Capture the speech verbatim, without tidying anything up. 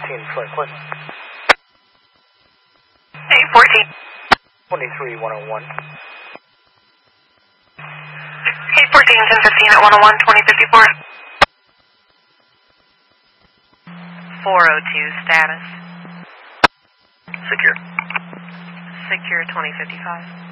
fourteen, Flint Clinton. eight fourteen. twenty-three, one oh one. eight fourteen, ten fifteen at one oh one, twenty fifty-four. four oh two, status. Secure. Secure, twenty fifty-five.